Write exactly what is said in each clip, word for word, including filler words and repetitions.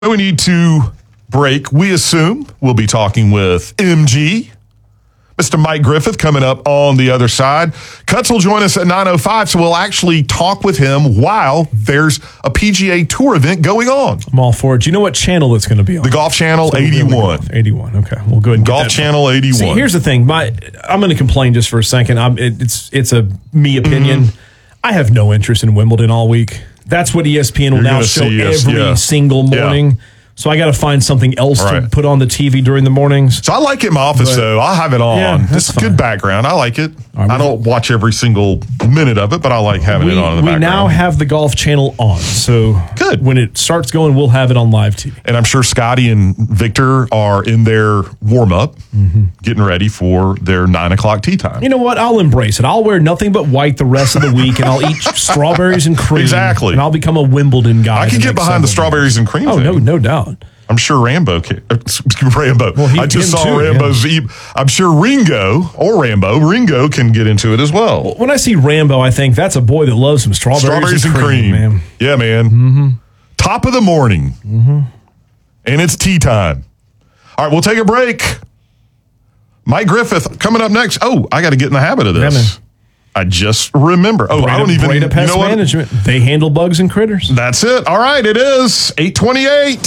We need to break. We assume we'll be talking with M G, Mister Mike Griffith, coming up on the other side. Cuts will join us at nine oh five, so we'll actually talk with him while there's a P G A Tour event going on. I'm all for it. Do you know what channel it's going to be on? The Golf Channel so eighty-one. eighty-one, okay. We'll go ahead and Golf Channel eighty-one. See, here's the thing. My, I'm going to complain just for a second. I'm, it, it's it's a me opinion. Mm-hmm. I have no interest in Wimbledon all week. That's what E S P N will You're now show us, every yeah. single morning. Yeah. So I got to find something else right. to put on the T V during the mornings. So I like it in my office, but, though. I'll have it on. Yeah, it's good background. I like it. Right, I don't watch every single minute of it, but I like having we, it on in the we background. We now have the Golf Channel on. So good. When it starts going, we'll have it on live T V. And I'm sure Scotty and Victor are in their warm-up, mm-hmm. getting ready for their nine o'clock tee time. You know what? I'll embrace it. I'll wear nothing but white the rest of the week, and I'll eat strawberries and cream. Exactly. And I'll become a Wimbledon guy. I can get behind the strawberries and cream Oh, thing. no, no doubt. I'm sure Rambo can. Rambo. Well, he, I just saw too, Rambo's. Yeah. I'm sure Ringo or Rambo, Ringo can get into it as well. well. When I see Rambo, I think that's a boy that loves some strawberries, strawberries and, and cream, cream. man. Yeah, man. Mm-hmm. Top of the morning. Mm-hmm. And it's tea time. All right, we'll take a break. Mike Griffith coming up next. Oh, I got to get in the habit of this. Yeah, I just remember. Oh, Breda, I don't even Breda you Pest know Management. They handle bugs and critters. That's it. All right, it is eight twenty-eight.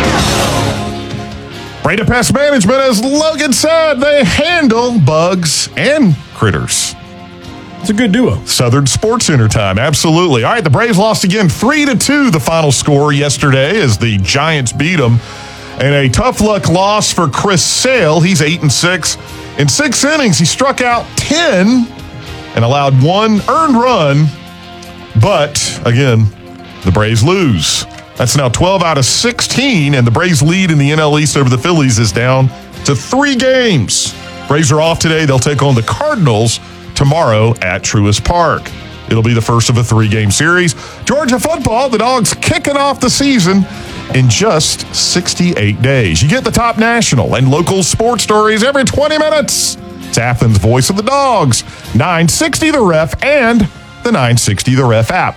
Breda Pest Management, as Logan said, they handle bugs and critters. It's a good duo. Southern Sports Center time, absolutely. All right, the Braves lost again, three to two. The final score yesterday as the Giants beat them, and a tough luck loss for Chris Sale. He's eight and six in six innings. He struck out ten. And allowed one earned run, but again, the Braves lose. That's now twelve out of sixteen, and the Braves' lead in the N L East over the Phillies is down to three games. Braves are off today. They'll take on the Cardinals tomorrow at Truist Park. It'll be the first of a three-game series. Georgia football, the Dogs kicking off the season in just sixty-eight days. You get the top national and local sports stories every twenty minutes. It's Athens' Voice of the Dogs, nine sixty The Ref, and the nine sixty The Ref app.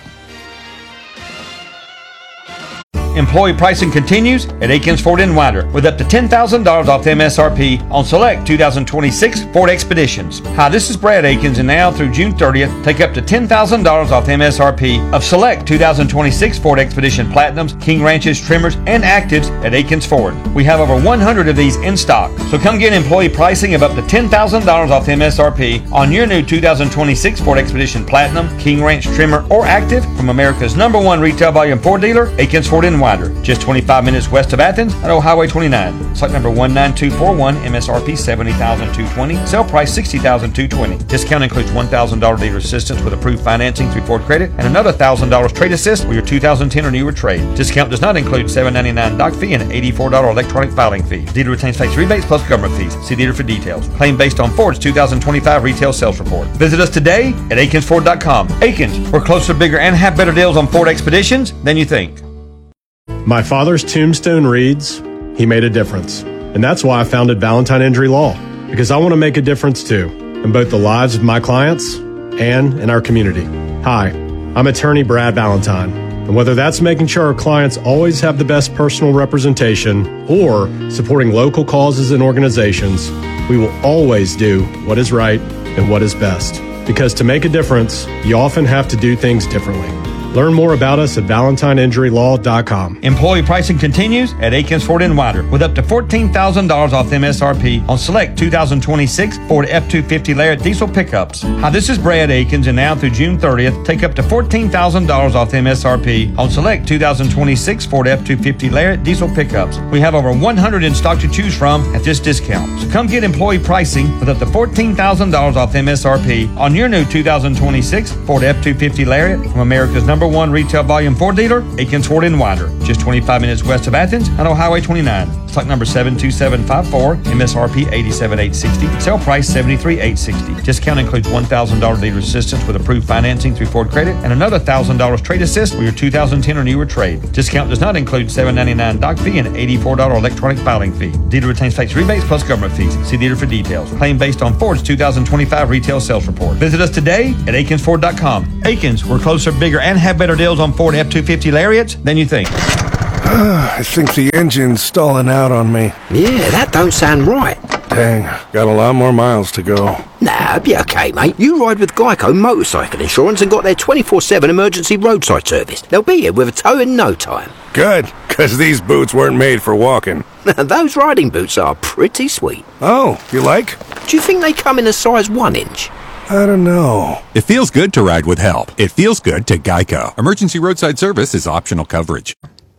Employee pricing continues at Akins Ford in Winder with up to ten thousand dollars off M S R P on select two thousand twenty-six Ford Expeditions. Hi, this is Brad Akins, and now through June thirtieth, take up to ten thousand dollars off M S R P of select two thousand twenty-six Ford Expedition Platinums, King Ranches, Trimmers, and Actives at Akins Ford. We have over one hundred of these in stock, so come get employee pricing of up to ten thousand dollars off M S R P on your new two thousand twenty-six Ford Expedition Platinum, King Ranch, Trimmer, or Active from America's number one retail volume Ford dealer, Akins Ford in Winder, just twenty-five minutes west of Athens on Old Highway twenty-nine. Select number one nine two four one, M S R P seventy thousand two hundred twenty, sale price sixty thousand two hundred twenty. Discount includes one thousand dollars dealer assistance with approved financing through Ford Credit and another one thousand dollars trade assist with your two thousand ten or newer trade. Discount does not include seven ninety-nine doc fee and eighty-four dollars electronic filing fee. Dealer retains tax rebates plus government fees. See dealer for details. Claim based on Ford's two thousand twenty-five retail sales report. Visit us today at akins ford dot com. Akins, we're closer, bigger, and have better deals on Ford Expeditions than you think. My father's tombstone reads, "He made a difference." And that's why I founded Valentine Injury Law, because I want to make a difference too, in both the lives of my clients and in our community. Hi, I'm attorney Brad Valentine. And whether that's making sure our clients always have the best personal representation or supporting local causes and organizations, we will always do what is right and what is best. Because to make a difference, you often have to do things differently. Learn more about us at valentine injury law dot com. Employee pricing continues at Akins Ford in Winder with up to fourteen thousand dollars off M S R P on select two thousand twenty-six Ford F two fifty Lariat diesel pickups. Hi, this is Brad Akins, and now through June thirtieth, take up to fourteen thousand dollars off M S R P on select two thousand twenty-six Ford F two fifty Lariat diesel pickups. We have over one hundred in stock to choose from at this discount. So come get employee pricing with up to fourteen thousand dollars off M S R P on your new two thousand twenty-six Ford F two fifty Lariat from America's number one retail volume Ford dealer, Akins Ford in Winder, just twenty-five minutes west of Athens on Old Highway twenty-nine. Stock number seven two seven five four, M S R P eighty-seven thousand eight hundred sixty, sale price seventy-three thousand eight hundred sixty. Discount includes one thousand dollars dealer assistance with approved financing through Ford Credit and another one thousand dollars trade assist with your two thousand ten or newer trade. Discount does not include seven ninety-nine doc fee and eighty-four dollars electronic filing fee. Dealer retains tax rebates plus government fees. See dealer for details. Claim based on Ford's two thousand twenty-five retail sales report. Visit us today at akins ford dot com. Akins, we're closer, bigger, and have better deals on Ford F two fifty Lariats than you think. I think the engine's stalling out on me. Yeah, that don't sound right. Dang, got a lot more miles to go. Nah, be okay, mate. You ride with Geico Motorcycle Insurance and got their twenty-four seven emergency roadside service. They'll be here with a tow in no time. Good, because these boots weren't made for walking. Those riding boots are pretty sweet. Oh, you like? Do you think they come in a size one inch? I don't know. It feels good to ride with help. It feels good to Geico. Emergency roadside service is optional coverage.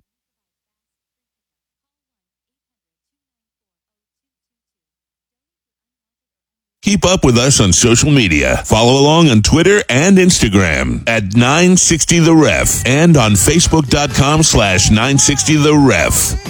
Keep up with us on social media. Follow along on Twitter and Instagram at nine sixty the ref and on Facebook dot com slash nine sixty the ref.